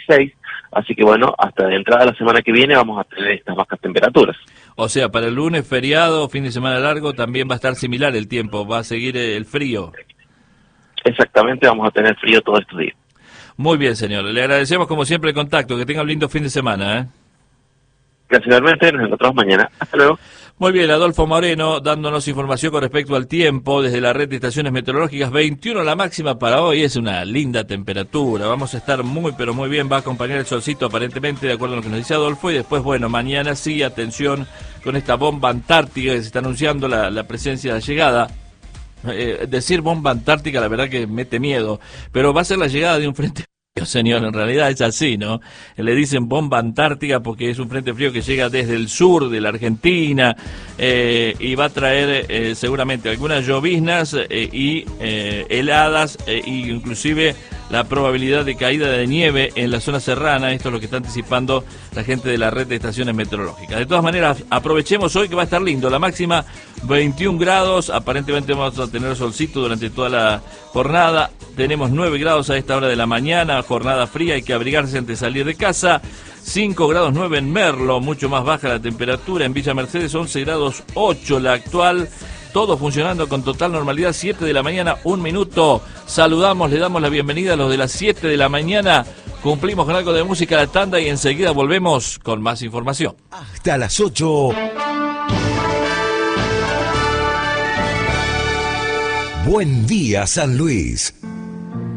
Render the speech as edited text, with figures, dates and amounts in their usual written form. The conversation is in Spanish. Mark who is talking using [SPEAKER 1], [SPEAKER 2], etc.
[SPEAKER 1] 16, así que bueno, hasta de entrada de la semana que viene vamos a tener estas bajas temperaturas.
[SPEAKER 2] O sea, para el lunes, feriado, fin de semana largo, también va a estar similar el tiempo, va a seguir el frío.
[SPEAKER 1] Exactamente, vamos a tener frío todos estos días.
[SPEAKER 2] Muy bien, señor. Le agradecemos como siempre el contacto. Que tenga un lindo fin de semana, ¿eh?
[SPEAKER 1] Gracias, igualmente. Nos encontramos mañana. Hasta luego.
[SPEAKER 2] Muy bien, Adolfo Moreno dándonos información con respecto al tiempo desde la red de estaciones meteorológicas. 21 la máxima para hoy, es una linda temperatura. Vamos a estar muy, pero muy bien. Va a acompañar el solcito aparentemente, de acuerdo a lo que nos dice Adolfo. Y después, bueno, mañana sí, atención con esta bomba antártica que se está anunciando la presencia, la llegada. Decir bomba antártica la verdad que mete miedo, pero va a ser la llegada de un frente frío, señor, en realidad es así, ¿no? Le dicen bomba antártica porque es un frente frío que llega desde el sur de la Argentina y va a traer seguramente algunas lloviznas y heladas e inclusive la probabilidad de caída de nieve en la zona serrana. Esto es lo que está anticipando la gente de la red de estaciones meteorológicas. De todas maneras, aprovechemos hoy que va a estar lindo. La máxima 21 grados, aparentemente vamos a tener solcito durante toda la jornada. Tenemos 9 grados a esta hora de la mañana, jornada fría, hay que abrigarse antes de salir de casa. 5 grados 9 en Merlo, mucho más baja la temperatura. En Villa Mercedes 11 grados 8 la actual. Todo funcionando con total normalidad, 7 de la mañana, 1 minuto. Saludamos, le damos la bienvenida a los de las 7 de la mañana. Cumplimos con algo de música a la tanda y enseguida volvemos con más información.
[SPEAKER 3] Hasta las 8. Buen día, San Luis.